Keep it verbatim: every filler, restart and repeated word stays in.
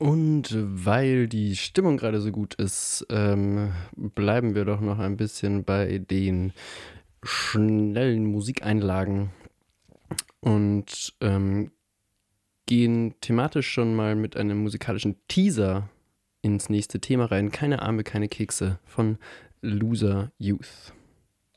Und weil die Stimmung gerade so gut ist, ähm, bleiben wir doch noch ein bisschen bei den schnellen Musikeinlagen und ähm, gehen thematisch schon mal mit einem musikalischen Teaser ins nächste Thema rein. Keine Arme, keine Kekse von Loser Youth.